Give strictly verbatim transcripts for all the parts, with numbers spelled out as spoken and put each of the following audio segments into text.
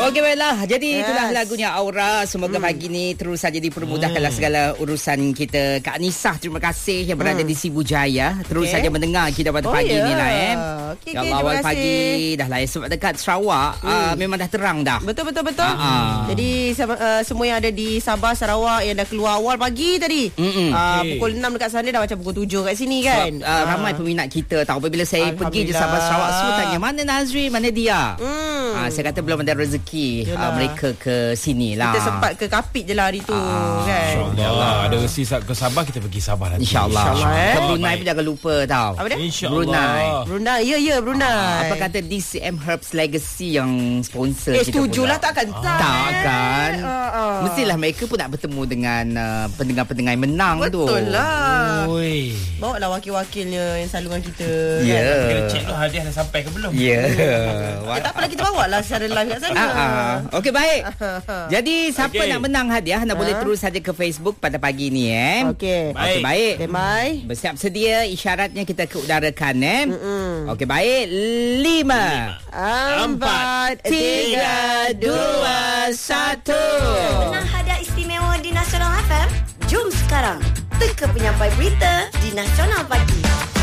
Okey, baiklah. Jadi yes. itulah lagunya Aura. Semoga hmm. pagi ni terus saja dipermudahkanlah hmm. segala urusan kita. Kak Nisah, terima kasih yang berada hmm. di Sibu Jaya. Terus okay. saja mendengar kita pada oh, pagi yeah. ni lah eh. Okay, ya okay, Allah, awal pagi dah lah eh. Sebab dekat Sarawak hmm. uh, memang dah terang dah. Betul, betul, betul. Uh-huh. Jadi uh, semua yang ada di Sabah, Sarawak yang dah keluar awal pagi tadi. Uh, okay. Pukul enam dekat sana dah macam pukul tujuh kat sini kan. Sebab, uh, uh. ramai peminat kita tahu. Apabila saya pergi je Sabah, Sarawak, semua tanya mana Nazri, mana dia. Hmm. Uh, saya kata belum ada rezeki uh, mereka ke sini lah. Kita sempat ke Kapit je lah hari tu ah, kan. InsyaAllah ada rezeki ke Sabah, kita pergi Sabah nanti. InsyaAllah Insya eh? Ke Brunei pun jangan lupa tau. Apa dia? Brunei. Brunei, ya ya Brunei. ah, Apa kata D C M Herbs Legacy yang sponsor eh, kita setuju pula. lah takkan tak Takkan uh, uh. Mestilah mereka pun nak bertemu dengan uh, pendengar-pendengar yang menang. Betul tu. Betul lah. Oi. Bawa lah wakil-wakilnya yang selalu dengan kita. Ya yeah. Kan? Kita cek dulu hadiah dah sampai ke belum. Ya yeah. eh, Tak apalah, kita bawa lah secara live kat sana. uh-uh. Okey, baik. Jadi siapa okay. nak menang hadiah nak uh. boleh terus saja ke Facebook pada pagi ni eh. Okey. Okey, baik. Okay, bye. Bersiap sedia, isyaratnya kita ke udarakan eh. Okey, baik. Lima, Empat, tiga, dua, satu. Menang hadiah istimewa di Nasional F M? Jom sekarang teka penyampai berita di Nasional Pagi.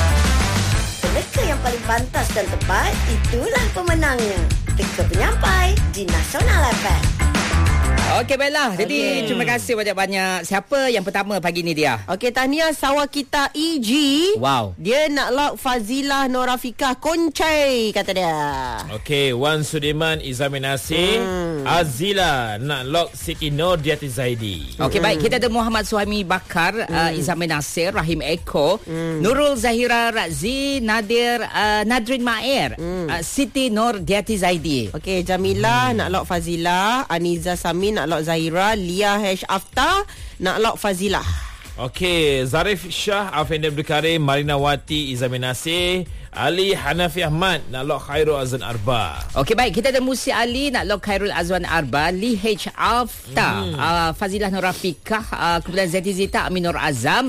Peneka yang paling pantas dan tepat, itulah pemenangnya. Teka penyampai di Nasional F M. Okey, baiklah. Jadi okay. terima kasih banyak-banyak. Siapa yang pertama pagi ni dia? Okey, tahniah Sawakita E G. Wow. Dia nak lock Fazilah Norafikah Koncai, kata dia. Okey, Wan Sudirman Izamin Nasir. Hmm. Azila nak lock Siti Nur Diati Zaidi. Okey, hmm. baik. Kita ada Muhammad Suhaimi Bakar, hmm. uh, Izamin Nasir, Rahim Eko, hmm. Nurul Zahira Razi, Nadir, uh, Nadrin Maer, hmm. uh, Siti Nur Diati Zaidi. Okey, Jamilah hmm. nak lock Fazilah, Aniza Samin nak lock Zahira, Lia H Afta nak lock Fazilah. Okey, Zarif Shah, Afendi Abdul Karim, Marina Wati, Izamin Nasir, Ali Hanafi Ahmad nak lock Khairul Azwan Arba. Okey, baik. Kita ada Musi Ali nak lock Khairul Azwan Arba, Lee H Afta, hmm. uh, Fazilah Norafikah, uh, kemudian Zeti Zita, Amin Nur Azam,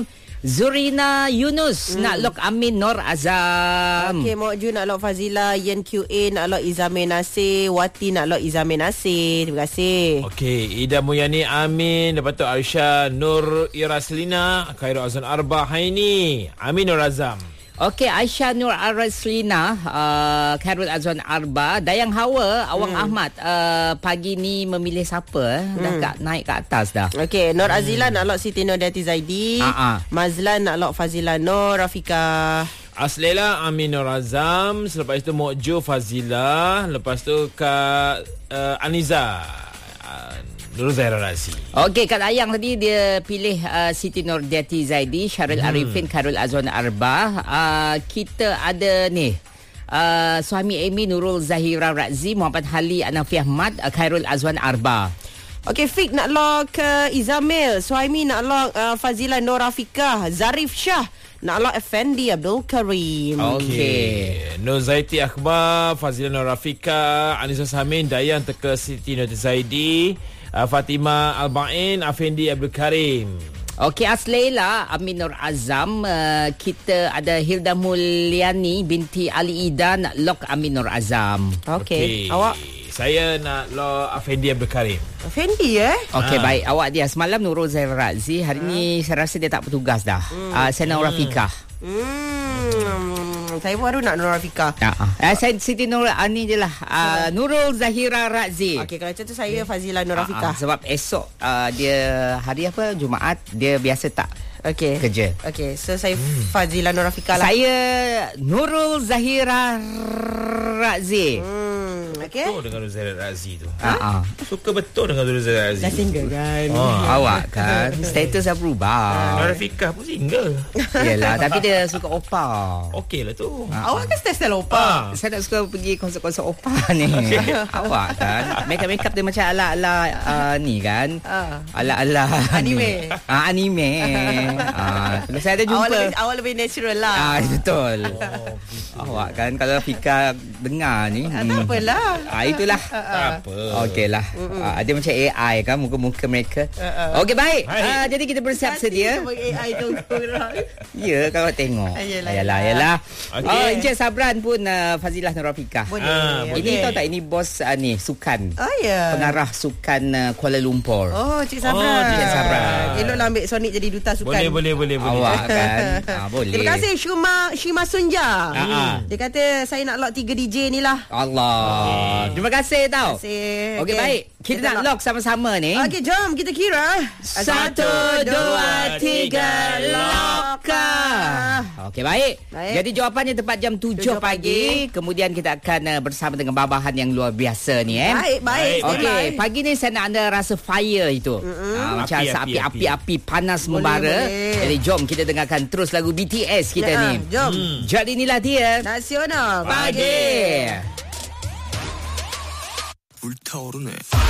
Zurina Yunus hmm. nak lock Amin Nur Azam. Okey, Mokju nak lock Fazilah, Yen Q A nak lock Izamin Nasir, Wati nak lock Izamin Nasir. Terima kasih. Okey, Ida Muyani Amin, lepas tu Aisyah Nur Iraslina, Khairul Azwan Arba Haini, Amin Nur Azam. Okey, Aisyah Nur Araslina, uh, Khairul Azwan Arba, Dayang Hawa, Awang hmm. Ahmad. Uh, pagi ni memilih siapa? Eh? Dah hmm. kat, naik ke atas dah. Okey, Nur Azila hmm. nak lock Siti Nur Diati Zaidi. Uh-uh. Mazlan nak lock Fazilah Nur Rafikah. Aslela Amin Nur Azam. Selepas itu Mokjo Fazilah. Lepas tu Kak uh, Aniza uh, Nur Zahira Razi. Okey, Kak Ayang tadi dia pilih uh, Siti Nur Diati Zaidi, Syaril hmm. Arifin, Khairul Azwan Arba. Uh, kita ada ni uh, suami Amy, Nurul Zahira Razi, Muhammad Hali Anafi Ahmad, uh, Khairul Azwan Arba. Okey, Fik nak lock uh, Izamil, Suhaimi nak lock uh, Fazilah Nur Rafikah, Zarif Shah nak lock Effendi Abdul Karim. Okey, Nur Zaiti Akbar, Fazilah Nur Rafikah, Anissa Samin, Dayan teka Siti Nur Zaidi, uh, Fatimah Al-Ba'in, Afendi Abdul Karim. Okey, Asleila Amin Nur Azam. uh, Kita ada Hilda Mulyani binti Ali Ida nak lock Amin Nur Azam. Okey, okay. Awak? Saya nak lock Afendi Abdul Karim. Afendi eh? Okey, ha. baik. Awak dia semalam Nurul Zahira Razi. Hari ha. ni saya rasa dia tak bertugas dah. hmm. uh, Saya nak Rafikah. Hmm. Saya baru nak Nur Rafikah. uh-uh. uh, Saya Siti Nur uh, ni je lah, uh, Nurul Zahira Razi. Okey, kalau macam tu saya Fazilah Nur Rafikah. uh-uh. Sebab esok uh, dia hari apa, Jumaat, dia biasa tak okay. kerja. Okey, so saya hmm. Fazilah Nur Rafikah lah. Saya Nurul Zahira Razi. Hmm. Okay. Betul dengan Nur Zahira Razi tu. Ha? Uh-uh. Suka betul dengan Nur Zahira Razi. Dah single kan. Oh, awak kan status dah berubah. Nur Rafikah pun single. Yelah, tapi dia suka opa. Okey lah tu. Ha. Awak kan style opa. Ha. Saya tak suka pergi konsert-konsert opa ni. Okay. Awak kan make-up dia macam ala-ala uh, ni kan. Uh. Ala-ala anime. Ah, uh, anime. Ah, uh, saya ada jumpa. Awak lebih, awak lebih natural lah. Ah, betul. Oh, awak kan kalau Fika dengar ni. Ah, tak apalah. Ah, itulah. Tak apa. Okeylah. Ah, dia macam A I kan muka-muka mereka. Okey, baik. Ah, jadi kita bersiap sedia. A I tu. Ya, kalau tengok. Ayolah, Yalah, yalah. Okey. Oh, Encik Sabran pun uh, Fazilah Nurafiqah. Boleh. Ah, Ini tahu tak, ini bos uh, ni sukan. Oh ya. Pengarah sukan uh, Kuala Lumpur. Oh, Cik Sabran. Oh, Cik Sabran. Eloklah ambil Sonic jadi duta sukan. Boleh, boleh, boleh, boleh. Awak kan. Ah, boleh. Terima kasih Shuma Shima Sunja. Ah. Dia kata saya nak lock tiga D J ni lah. Allah. Okay. Terima kasih tau. Terima kasih. Okey, baik. Kita, kita nak lock sama-sama ni. Okey, jom kita kira. Satu, dua, tiga, lock. Okey, baik. Baik. Jadi jawapannya tepat jam tujuh tujuh pagi. Kemudian kita akan uh, bersama dengan babahan yang luar biasa ni eh. Baik, baik. Okey, pagi ni saya nak anda rasa fire itu. Ah, macam Api, api, api, api, api, api panas Boleh, membara. boleh. Jadi jom kita dengarkan terus lagu B T S kita Ya, ni. jom. Hmm. Jadi inilah dia. Nasional Pagi. 불타오르네.